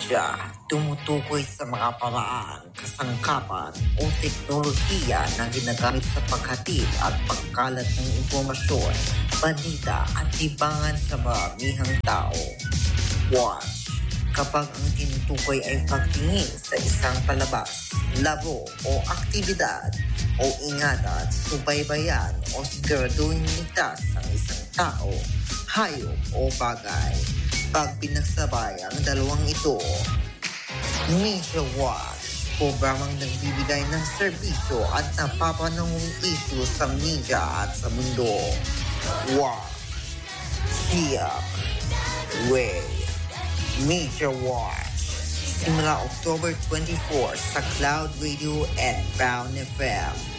media tumutukoy sa mga paraan, kasangkapan o teknolohiya na ginagamit sa paghatid at pagkalat ng impormasyon, balita at libangan sa maramihang tao. Watch. Kapag ang tinutukoy ay pagtingin sa isang palabas, laro o aktibidad, o ingatan, subaybayan o siguraduhin ligtas ang isang tao, hayop o bagay. Pag pinagsabay ang dalawang ito, Media Watch, programang nagbibigay ng serbisyo at napapanahong isyu sa media at sa mundo. Walk, Siyak, Way, Media Watch. Simula October 24 sa Cloud Radio and Brown FM.